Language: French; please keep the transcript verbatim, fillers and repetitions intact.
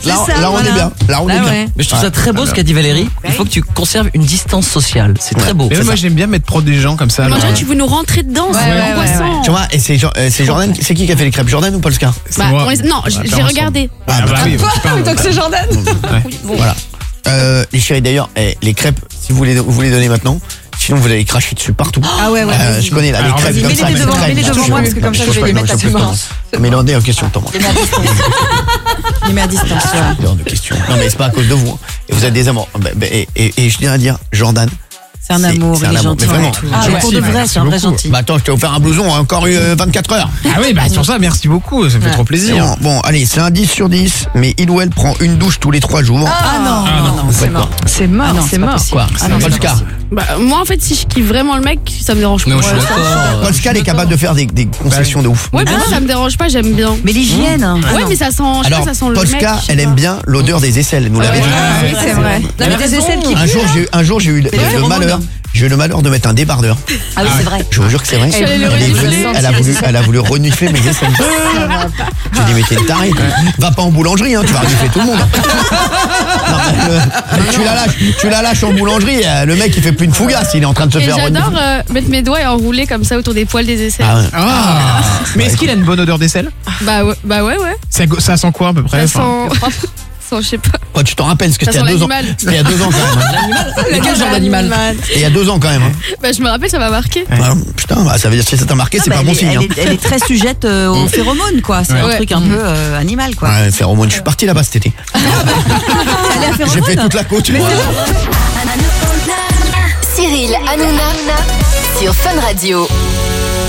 là, ça, là on voilà. est bien. Là on Là, est bien. ouais. Mais je trouve ça très beau ce qu'a dit Valérie. Il faut que tu conserves une distance sociale. C'est très beau. Mais moi j'aime bien mettre pro des gens comme ça. On genre, dirait que tu veux nous rentrer dedans, Ouais, c'est ouais, angoissant. Tu vois, et c'est Jo- euh, c'est Jordan. C'est qui qui a fait les crêpes, Jordan ou Polska? c'est Bah, moi. on les- Non, On va j'ai faire ensemble. regardé. Ah bah oui, tu parles. Plutôt que c'est Jordan. Voilà. Euh, les chéris, d'ailleurs, eh, les crêpes, si vous voulez, vous les donnez maintenant, sinon vous allez cracher dessus partout. Ah ouais, ouais. Euh, vas-y. je connais là, les Alors, crêpes vas-y, comme mets-les ça. devant- crêpes, mets-les crêpes, devant je- moi, parce que comme ça, je je vais peux les pas, mettre je peux facilement. pas. Mais l'on est en question de temps. Les mets à distance. Les mets à distance. ouais. Hors de question. Non mais c'est pas à cause de vous. hein. Et vous êtes des amours. Bah, bah, Et, et, et je tiens à dire, Jordan. C'est un C'est- amour, c'est il un est amour, gentil. mais vraiment. Ah, Gentil, pour de vrai, merci c'est un vrai beaucoup. gentil. Bah attends, je t'ai offert un blouson encore eu, euh, vingt-quatre heures. Ah oui, bah c'est pour ça, merci beaucoup, ça me fait trop C'est plaisir. Bon, bon, allez, c'est un dix sur dix, mais il ou elle prend une douche tous les trois jours. Ah non, Ah non, non, non, vous c'est faites mort. quoi C'est mort, Ah non, c'est c'est pas mort. possible. Quoi Ah non, c'est Polska. pas possible. Bah, moi, en fait, si je kiffe vraiment le mec, ça me dérange pas. Mais moi je suis Ouais, d'accord. Polska, elle est capable de faire des, des concessions de ouf. Ouais, bien sûr, ça me dérange pas, j'aime bien. Mais l'hygiène. hein. Ouais, mais ça sent, je sais Alors, pas, ça sent le mec. Polska, je sais elle aime pas. bien l'odeur des aisselles. Nous l'avez dit. Ah oui, c'est vrai. Non, mais des aisselles qui Un jour, j'ai eu, un jour, j'ai eu le, C'est le vrai, malheur. J'ai eu le malheur de mettre un débardeur. Ah oui, c'est vrai. Je vous jure que c'est vrai. Je suis allée le Elle est renifler. venue, elle a voulu, elle a voulu renifler mes aisselles. J'ai dit mais t'es une tarée. toi. Va pas en boulangerie, hein, tu vas renifler tout le monde. Non, mais le- tu la lâches, tu la lâches en boulangerie. euh, Le mec il fait plus une fougasse, il est en train de se Et faire j'adore renifler. euh, mettre mes doigts et enrouler comme ça autour des poils des aisselles. Ah ouais. Ah. Mais est-ce qu'il a une bonne odeur d'aisselle? Bah ouais, bah ouais, ouais. ça, ça sent quoi à peu près? Ça enfin sent, ça sent, je sais pas. Quoi, tu t'en rappelles, parce que Ça c'était il y a sent deux ans. l'animal. C'était il y a deux ans quand même. hein. Mais quel genre d'animal? Et il y a deux ans quand même. hein. Bah je me rappelle, ça m'a marqué. Ah, putain, bah, ça veut dire que si ça t'a marqué, c'est Ah, pas bah, bon elle, est, signe. elle, hein. est, elle est très sujette euh, aux phéromones, quoi. C'est un Ouais. truc un peu euh, animal, quoi. Ouais, phéromones, je suis parti là-bas cet été. Elle est à J'ai phéromones. fait toute la côte. moi. Cyril Hanouna sur Fun Radio.